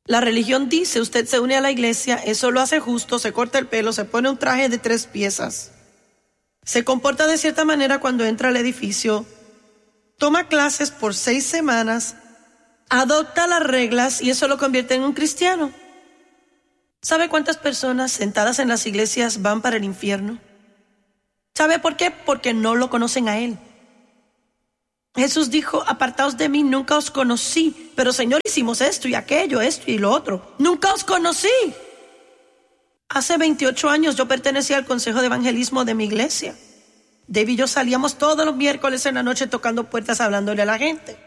La religión dice, usted se une a la iglesia, eso lo hace justo, se corta el pelo, se pone un traje de 3 piezas. Se comporta de cierta manera cuando entra al edificio, toma clases por 6 semanas, adopta las reglas y eso lo convierte en un cristiano. ¿Sabe cuántas personas sentadas en las iglesias van para el infierno? ¿Sabe por qué? Porque no lo conocen a Él. Jesús dijo, apartaos de mí, nunca os conocí. Pero Señor, hicimos esto y aquello, esto y lo otro. Nunca os conocí. Hace 28 años yo pertenecía al consejo de evangelismo de mi iglesia. Dave y yo salíamos todos los miércoles en la noche tocando puertas, hablándole a la gente.